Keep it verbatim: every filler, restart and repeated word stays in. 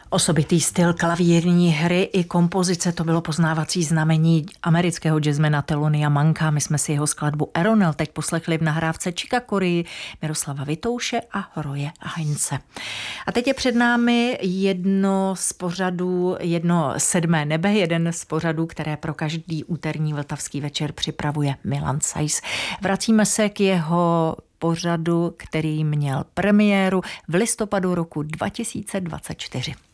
Osobitý styl klavírní hry i kompozice, to bylo poznávací znamení amerického jazzmana Thelonious Monka. My jsme si jeho skladbu Aeronel teď poslechli v nahrávce Chicka Corea, Miroslava Vitouše a Roye Heinze. A teď je před námi jedno z pořadů, jedno sedmé nebe, jeden z pořadů, které pro každý úterní vltavský večer připravuje Milan Sais. Vracíme se k jeho pořadu, který měl premiéru v listopadu roku dva tisíce dvacet čtyři.